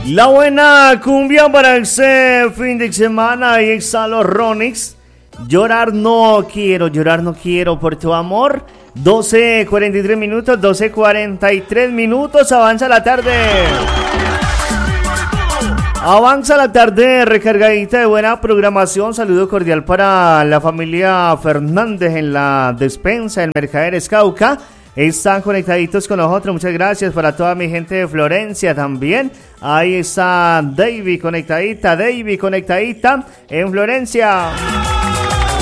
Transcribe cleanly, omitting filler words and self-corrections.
La buena cumbia para ese fin de semana. Ahí está los Ronix. Llorar no quiero por tu amor. 12:43 minutos, 12:43 minutos. Avanza la tarde. Avanza la tarde recargadita de buena programación. Saludo cordial para la familia Fernández en la despensa del Mercaderes Cauca. Están conectaditos con nosotros. Muchas gracias para toda mi gente de Florencia también. Ahí está Davy conectadita en Florencia.